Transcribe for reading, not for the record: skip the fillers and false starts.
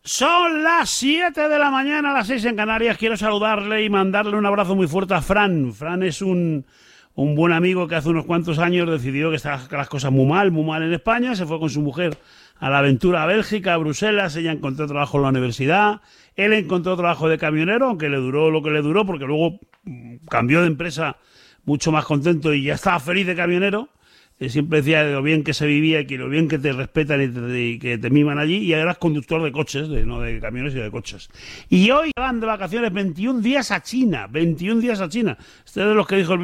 Son las 7 de la mañana, las 6 en Canarias. Quiero saludarle y mandarle un abrazo muy fuerte a Fran. Fran es un buen amigo que hace unos cuantos años decidió que estaban las cosas muy mal en España. Se fue con su mujer a la aventura a Bélgica, a Bruselas. Ella encontró trabajo en la universidad. Él encontró trabajo de camionero, aunque le duró lo que le duró, porque luego cambió de empresa mucho más contento y ya estaba feliz de camionero. Siempre decía de lo bien que se vivía y que lo bien que te respetan y que te miman allí, y ahora es conductor de coches, no de camiones y de coches. Y hoy van de vacaciones 21 días a China, 21 días a China. Este es de los que dijo el